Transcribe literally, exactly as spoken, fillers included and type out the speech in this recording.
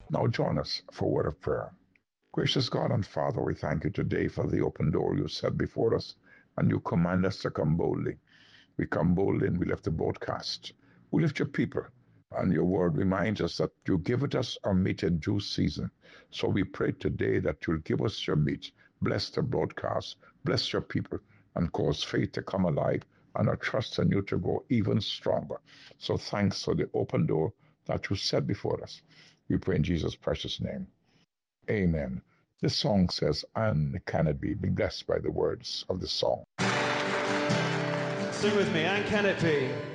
Now join us for a word of prayer. Gracious God and Father, we thank you today for the open door you set before us, and you command us to come boldly. We come boldly and we lift the broadcast. We lift your people, and your word reminds us that you give it us our meat in due season. So we pray today that you'll give us your meat, bless the broadcast, bless your people, and cause faith to come alive and our trust in you to grow even stronger. So thanks for the open door that you set before us. We pray in Jesus' precious name. Amen. This song says, and can it be? Be blessed by the words of the song. Sing with me, and can it be?